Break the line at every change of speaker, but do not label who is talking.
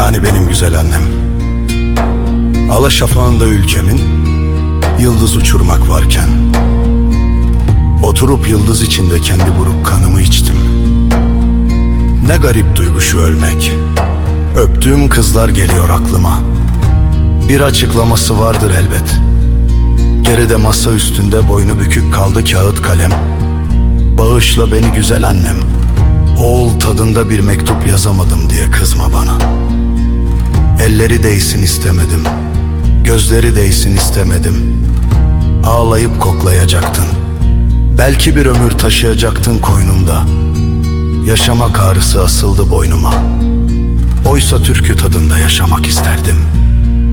Yani benim güzel annem. Alaşafağında ülkemin yıldız uçurmak varken, oturup yıldız içinde kendi buruk kanımı içtim. Ne garip duygu şu ölmek. Öptüğüm kızlar geliyor aklıma. Bir açıklaması vardır elbet. Geride masa üstünde boynu bükük kaldı kağıt kalem. Bağışla beni güzel annem, oğul tadında bir mektup yazamadım diye kızma bana. Elleri değsin istemedim, gözleri değsin istemedim. Ağlayıp koklayacaktın, belki bir ömür taşıyacaktın koynunda. Yaşamak ağrısı asıldı boynuma. Oysa türkü tadında yaşamak isterdim.